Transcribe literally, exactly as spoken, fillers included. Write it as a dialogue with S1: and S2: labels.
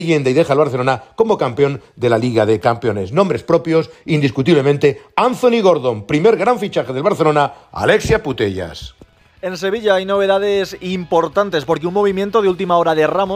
S1: leyenda y deja al Barcelona como campeón de la Liga de Campeones. Nombres propios, indiscutiblemente, Anthony Gordon, primer gran fichaje del Barcelona, Alexia Putellas.
S2: En Sevilla hay novedades importantes porque un movimiento de última hora de Ramos